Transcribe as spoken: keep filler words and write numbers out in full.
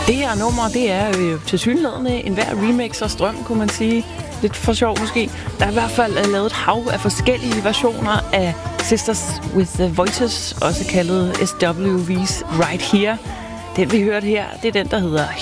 Det her nummer, det er jo tilsyneladende en hver remix og strøm, kunne man sige. Lidt for sjov måske. Der er i hvert fald lavet et hav af forskellige versioner af Sisters with the Voices, også kaldet S W V's Right Here. Den vi hørte her, det er den, der hedder